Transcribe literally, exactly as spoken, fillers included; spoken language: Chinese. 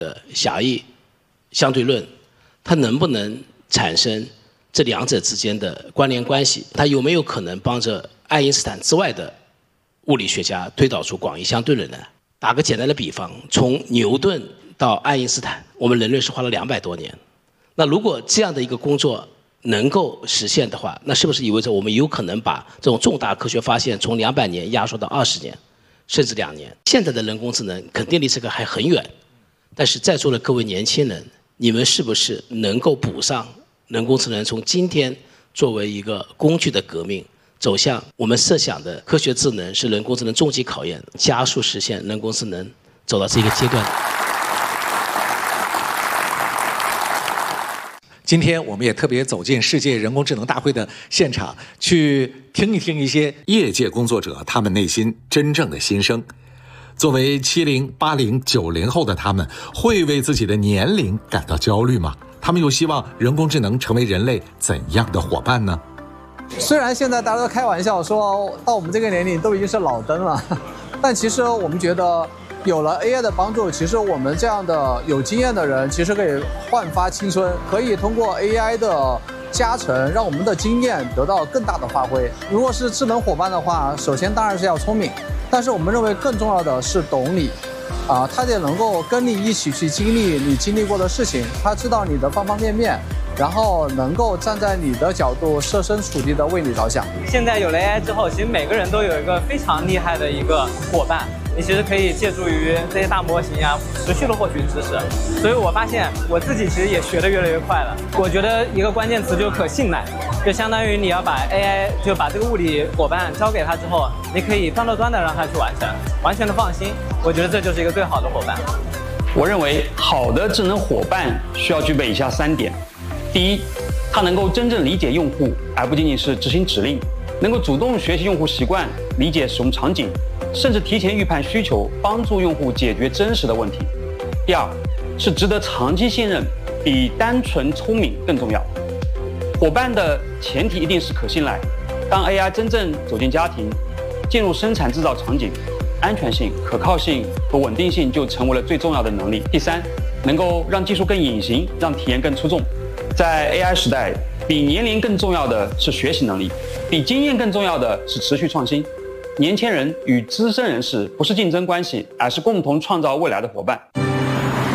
的狭义相对论，它能不能产生这两者之间的关联关系？它有没有可能帮着爱因斯坦之外的物理学家推导出广义相对论呢？打个简单的比方，从牛顿到爱因斯坦，我们人类是花了两百多年。那如果这样的一个工作能够实现的话，那是不是意味着我们有可能把这种重大科学发现从两百年压缩到二十年，甚至两年？现在的人工智能肯定离这个还很远，但是在座的各位年轻人，你们是不是能够补上人工智能从今天作为一个工具的革命，走向我们设想的科学智能是人工智能终极考验，加速实现人工智能走到这个阶段？ 今天我们也特别走进世界人工智能大会的现场，去听一听一些业界工作者他们内心真正的心声。作为七零、八零、九零后的他们，会为自己的年龄感到焦虑吗？他们又希望人工智能成为人类怎样的伙伴呢？ 虽然现在大家都开玩笑说到我们这个年龄都已经是老登了，但其实我们觉得有了 A I 的帮助，其实我们这样的有经验的人其实可以焕发青春，可以通过 A I 的加成让我们的经验得到更大的发挥。如果是智能伙伴的话，首先当然是要聪明，但是我们认为更重要的是懂你啊，他得能够跟你一起去经历你经历过的事情，他知道你的方方面面，然后能够站在你的角度设身处地的为你着想。 现在有了 A I 之后，其实每个人都有一个非常厉害的一个伙伴，你其实可以借助于这些大模型呀，持续的获取知识。所以我发现我自己其实也学得越来越快了。我觉得一个关键词就是可信赖，就相当于你要把 A I 就把这个物理伙伴交给他之后，你可以端到端的让他去完成，完全的放心。我觉得这就是一个最好的伙伴。 我认为好的智能伙伴需要具备以下三点：第一，它能够真正理解用户，而不仅仅是执行指令，能够主动学习用户习惯，理解使用场景，甚至提前预判需求，帮助用户解决真实的问题。第二，是值得长期信任，比单纯聪明更重要。伙伴的前提一定是可信赖。当 A I 真正走进家庭，进入生产制造场景，安全性、可靠性和稳定性就成为了最重要的能力。第三，能够让技术更隐形，让体验更出众。在 A I 时代，比年龄更重要的是学习能力，比经验更重要的是持续创新。年轻人与资深人士不是竞争关系，而是共同创造未来的伙伴。